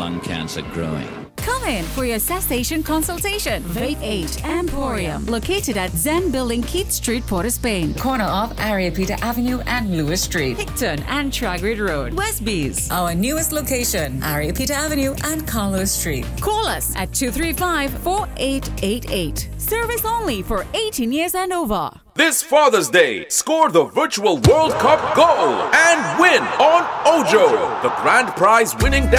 lung cancer growing. Come in for your cessation consultation. Vape 8 Emporium, located at Zen Building, Keith Street, Port of Spain. Corner of Ariapita Avenue and Lewis Street. Hickton and Tragrid Road, Westbees. Our newest location, Ariapita Avenue and Carlos Street. Call us at 235-4888. Service only for 18 years and over. This Father's Day, score the virtual World Cup goal and win on Ojo, the grand prize winning